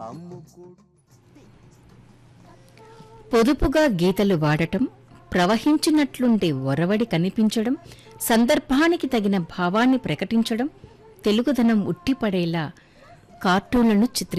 పొదుపుగా గీతలు వాడటం, ప్రవహించినట్లుండే ఒరవడి కనిపించడం, సందర్భానికి తగిన భావాన్ని ప్రకటించడం, తెలుగుదనం ఉట్టిపడేలా కార్టూన్లను